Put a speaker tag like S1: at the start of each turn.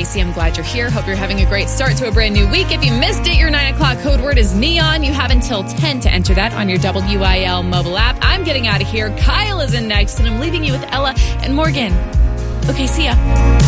S1: Casey. I'm glad you're here. Hope you're having a great start to a brand new week. If you missed it, your 9 o'clock code word is neon. You have until 10 to enter that on your WIL mobile app. I'm getting out of here. Kyle is in next, and I'm leaving you with Ella and Morgan. Okay, see ya.